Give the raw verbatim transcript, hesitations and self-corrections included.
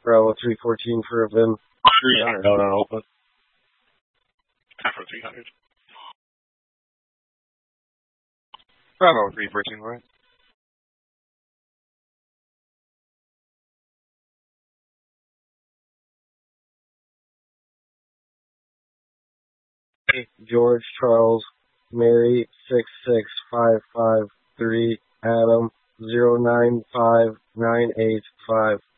Bravo three fourteen for a V I N. three hundred out on open. Time for three hundred. Bravo three fourteen, right? George Charles Mary six six five five three Adam zero nine five nine eight five.